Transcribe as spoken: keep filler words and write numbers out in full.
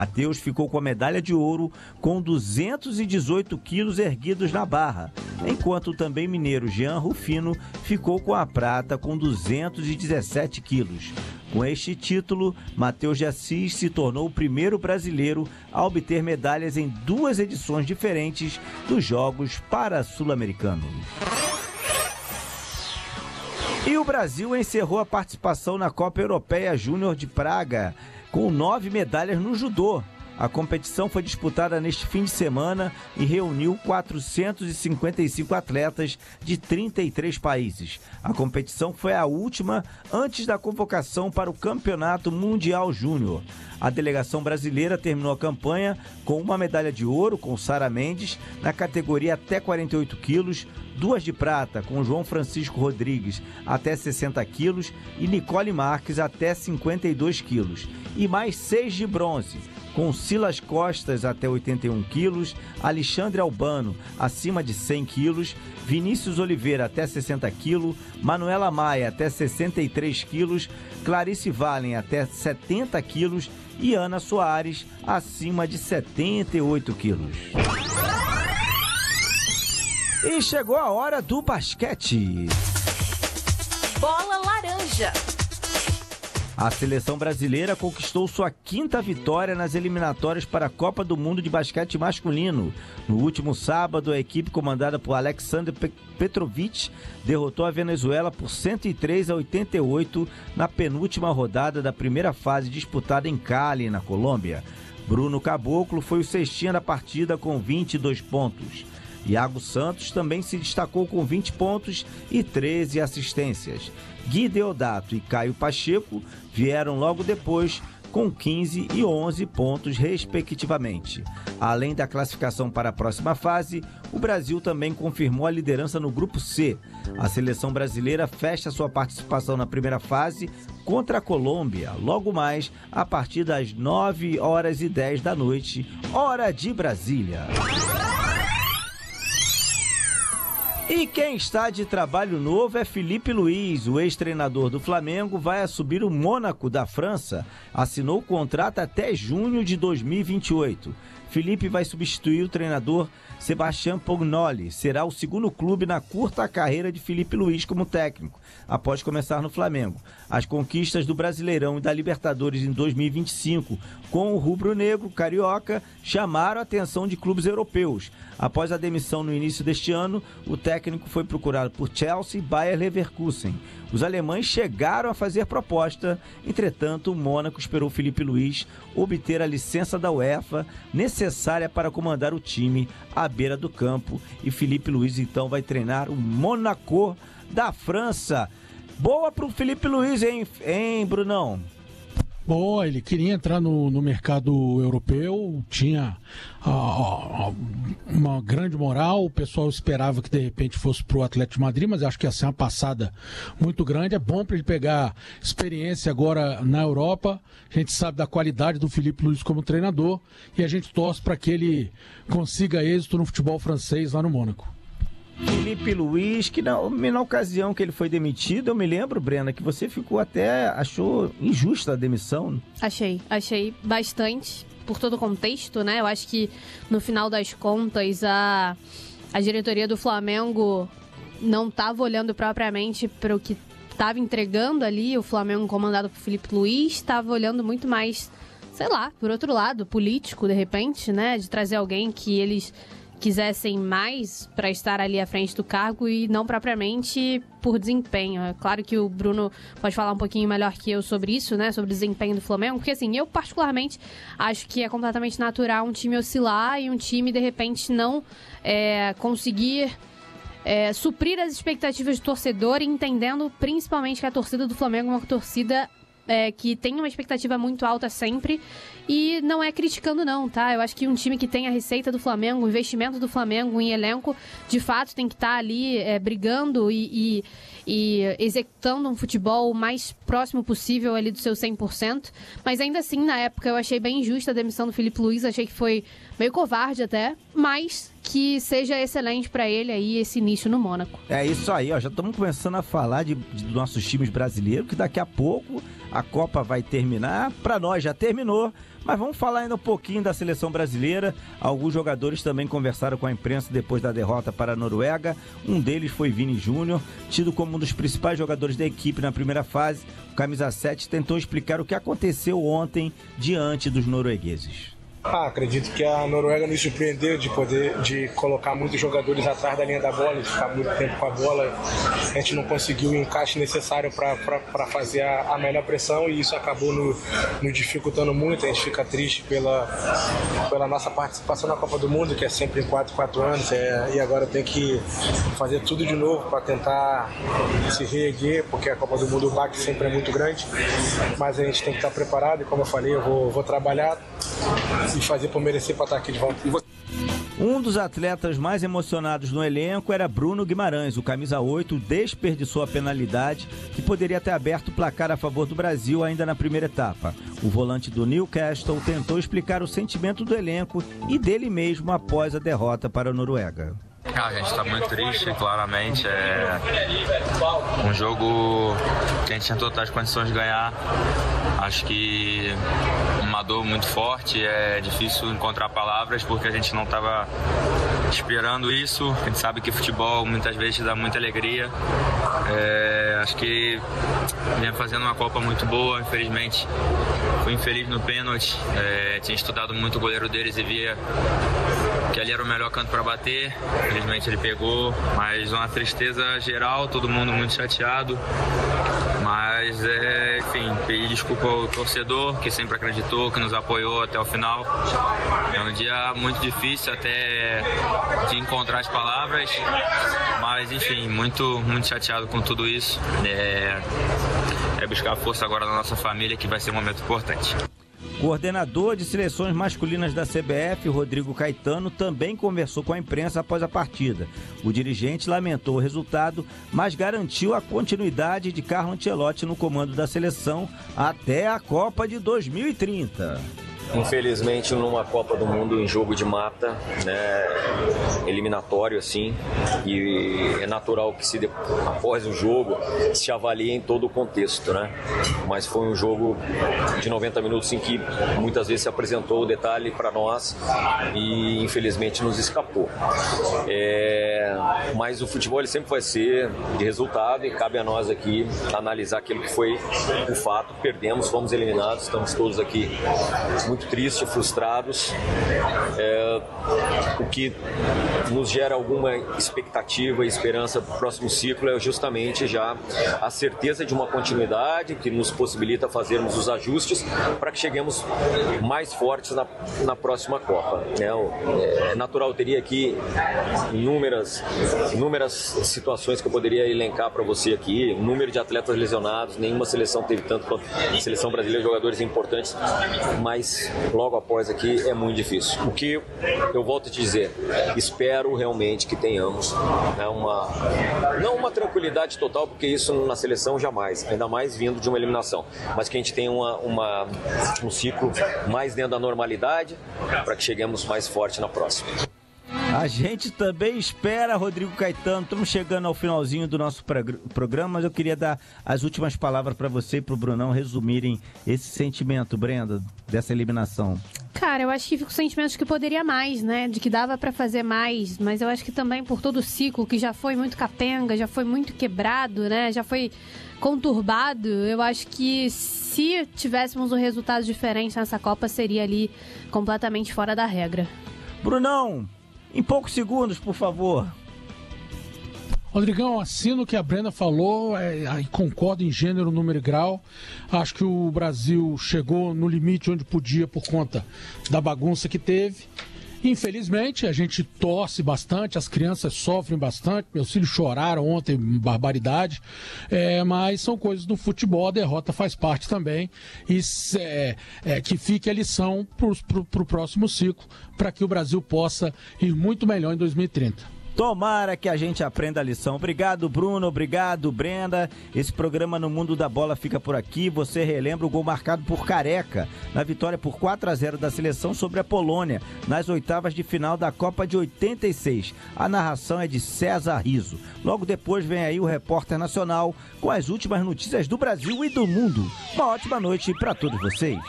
Matheus ficou com a medalha de ouro com duzentos e dezoito quilos erguidos na barra, enquanto também mineiro Jean Rufino ficou com a prata com duzentos e dezessete quilos. Com este título, Matheus de Assis se tornou o primeiro brasileiro a obter medalhas em duas edições diferentes dos Jogos Para-Sul-Americanos. E o Brasil encerrou a participação na Copa Europeia Júnior de Praga com nove medalhas no judô. A competição foi disputada neste fim de semana e reuniu quatrocentos e cinquenta e cinco atletas de trinta e três países. A competição foi a última antes da convocação para o Campeonato Mundial Júnior. A delegação brasileira terminou a campanha com uma medalha de ouro com Sara Mendes na categoria até quarenta e oito quilos, duas de prata com João Francisco Rodrigues até sessenta quilos e Nicole Marques até cinquenta e dois quilos, e mais seis de bronze, com Silas Costas até oitenta e um quilos, Alexandre Albano acima de cem quilos, Vinícius Oliveira até sessenta quilos, Manuela Maia até sessenta e três quilos, Clarice Valen até setenta quilos e Ana Soares acima de setenta e oito quilos. E chegou a hora do basquete. Bola laranja. A seleção brasileira conquistou sua quinta vitória nas eliminatórias para a Copa do Mundo de Basquete Masculino. No último sábado, a equipe comandada por Alexander Petrovic derrotou a Venezuela por cento e três a oitenta e oito na penúltima rodada da primeira fase disputada em Cali, na Colômbia. Bruno Caboclo foi o cestinha da partida com vinte e dois pontos. Iago Santos também se destacou com vinte pontos e treze assistências. Gui Deodato e Caio Pacheco vieram logo depois com quinze e onze pontos, respectivamente. Além da classificação para a próxima fase, o Brasil também confirmou a liderança no Grupo C. A seleção brasileira fecha sua participação na primeira fase contra a Colômbia, logo mais a partir das nove horas e dez da noite, hora de Brasília. E quem está de trabalho novo é Felipe Luiz, o ex-treinador do Flamengo, vai assumir o Mônaco da França. Assinou o contrato até junho de dois mil e vinte e oito. Felipe vai substituir o treinador Sebastião Pognoli. Será o segundo clube na curta carreira de Felipe Luiz como técnico, após começar no Flamengo. As conquistas do Brasileirão e da Libertadores em dois mil e vinte e cinco com o rubro-negro carioca chamaram a atenção de clubes europeus. Após a demissão no início deste ano, o técnico foi procurado por Chelsea e Bayer Leverkusen. Os alemães chegaram a fazer proposta, entretanto o Mônaco esperou Felipe Luiz obter a licença da UEFA necessária para comandar o time à beira do campo, e Felipe Luiz então vai treinar o Mônaco da França. Boa pro Felipe Luiz, hein, hein Brunão? Boa, ele queria entrar no, no mercado europeu, tinha ah, ah, uma grande moral, o pessoal esperava que de repente fosse pro Atlético de Madrid, mas acho que ia ser uma passada muito grande. É bom para ele pegar experiência agora na Europa. A gente sabe da qualidade do Felipe Luiz como treinador e a gente torce para que ele consiga êxito no futebol francês lá no Mônaco. Felipe Luiz, que na, na ocasião que ele foi demitido, eu me lembro, Brena, que você ficou até, achou injusta a demissão. Achei, achei bastante, por todo o contexto, né? Eu acho que no final das contas a, a diretoria do Flamengo não estava olhando propriamente para o que estava entregando ali, o Flamengo comandado por Felipe Luiz, estava olhando muito mais, sei lá, por outro lado, político, de repente, né? De trazer alguém que eles quisessem mais para estar ali à frente do cargo e não propriamente por desempenho. É claro que o Bruno pode falar um pouquinho melhor que eu sobre isso, né, sobre o desempenho do Flamengo, porque assim, eu particularmente acho que é completamente natural um time oscilar e um time de repente não é, conseguir é, suprir as expectativas do torcedor, entendendo principalmente que a torcida do Flamengo é uma torcida É, que tem uma expectativa muito alta sempre, e não é criticando não, tá? Eu acho que um time que tem a receita do Flamengo, o investimento do Flamengo em elenco, de fato tem que estar tá ali é, brigando e, e, e executando um futebol o mais próximo possível ali do seu cem por cento, mas ainda assim, na época, eu achei bem injusta a demissão do Felipe Luiz, achei que foi meio covarde até, mas que seja excelente para ele aí esse início no Mônaco. É isso aí, ó, já estamos começando a falar de, de nossos times brasileiros, que daqui a pouco a Copa vai terminar. Para nós já terminou, mas vamos falar ainda um pouquinho da seleção brasileira. Alguns jogadores também conversaram com a imprensa depois da derrota para a Noruega. Um deles foi Vini Júnior, tido como um dos principais jogadores da equipe na primeira fase. O camisa sete tentou explicar o que aconteceu ontem diante dos noruegueses. Ah, acredito que a Noruega nos surpreendeu de poder de colocar muitos jogadores atrás da linha da bola, de ficar muito tempo com a bola. A gente não conseguiu o encaixe necessário para fazer a, a melhor pressão e isso acabou nos no dificultando muito. A gente fica triste pela, pela nossa participação na Copa do Mundo, que é sempre em quatro, quatro anos, é, e agora tem que fazer tudo de novo para tentar se reerguer, porque a Copa do Mundo, o baque sempre é muito grande, mas a gente tem que estar preparado e, como eu falei, eu vou, vou trabalhar e fazer por merecer para estar aqui de volta. Um dos atletas mais emocionados no elenco era Bruno Guimarães. O camisa oito desperdiçou a penalidade que poderia ter aberto o placar a favor do Brasil ainda na primeira etapa. O volante do Newcastle tentou explicar o sentimento do elenco e dele mesmo após a derrota para a Noruega. Ah, a gente está muito triste, claramente. É um jogo que a gente tinha totais condições de ganhar. Acho que uma dor muito forte, é difícil encontrar palavras porque a gente não estava esperando isso. A gente sabe que futebol muitas vezes dá muita alegria. É, acho que vinha fazendo uma Copa muito boa, infelizmente fui infeliz no pênalti. É, tinha estudado muito o goleiro deles e via que ali era o melhor canto para bater. Infelizmente ele pegou, mas uma tristeza geral, todo mundo muito chateado. Mas, é, enfim, pedir desculpa ao torcedor que sempre acreditou, que nos apoiou até o final. É um dia muito difícil até de encontrar as palavras, mas, enfim, muito, muito chateado com tudo isso. É, é buscar força agora na nossa família, que vai ser um momento importante. Coordenador de seleções masculinas da C B F, Rodrigo Caetano, também conversou com a imprensa após a partida. O dirigente lamentou o resultado, mas garantiu a continuidade de Carlo Ancelotti no comando da seleção até a Copa de dois mil e trinta. Infelizmente, numa Copa do Mundo em jogo de mata, né, eliminatório assim, e é natural que se de, após o jogo se avalie em todo o contexto, né? Mas foi um jogo de noventa minutos em que muitas vezes se apresentou o detalhe para nós e infelizmente nos escapou. É, mas o futebol ele sempre vai ser de resultado e cabe a nós aqui analisar aquilo que foi o fato. Perdemos, fomos eliminados, estamos todos aqui muito tristes, frustrados, é, o que nos gera alguma expectativa e esperança para o próximo ciclo é justamente já a certeza de uma continuidade que nos possibilita fazermos os ajustes para que cheguemos mais fortes na, na próxima Copa. É, é natural, eu teria aqui inúmeras, inúmeras situações que eu poderia elencar para você aqui, o número de atletas lesionados, nenhuma seleção teve tanto quanto a seleção brasileira, jogadores importantes, mas logo após aqui é muito difícil. O que eu volto a te dizer, espero realmente que tenhamos, né, uma, não uma tranquilidade total, porque isso na seleção jamais, ainda mais vindo de uma eliminação, mas que a gente tenha uma, uma, um ciclo mais dentro da normalidade para que cheguemos mais forte na próxima. A gente também espera, Rodrigo Caetano. Estamos chegando ao finalzinho do nosso programa, mas eu queria dar as últimas palavras para você e para o Brunão resumirem esse sentimento, Brenda, dessa eliminação. Cara, eu acho que fica o sentimento de que poderia mais, né? De que dava para fazer mais, mas eu acho que também por todo o ciclo, que já foi muito capenga, já foi muito quebrado, né? Já foi conturbado. Eu acho que se tivéssemos um resultado diferente nessa Copa, seria ali completamente fora da regra. Brunão, em poucos segundos, por favor. Rodrigão, assino o que a Brenda falou, é, concordo em gênero, número e grau. Acho que o Brasil chegou no limite onde podia por conta da bagunça que teve. Infelizmente, a gente torce bastante, as crianças sofrem bastante, meus filhos choraram ontem, barbaridade, é, mas são coisas do futebol, a derrota faz parte também, e é, é, que fique a lição para o próximo ciclo, para que o Brasil possa ir muito melhor em dois mil e trinta. Tomara que a gente aprenda a lição. Obrigado, Bruno. Obrigado, Brenda. Esse programa No Mundo da Bola fica por aqui. Você relembra o gol marcado por Careca na vitória por quatro a zero da seleção sobre a Polônia nas oitavas de final da Copa de oitenta e seis. A narração é de César Riso. Logo depois vem aí o Repórter Nacional com as últimas notícias do Brasil e do mundo. Uma ótima noite para todos vocês.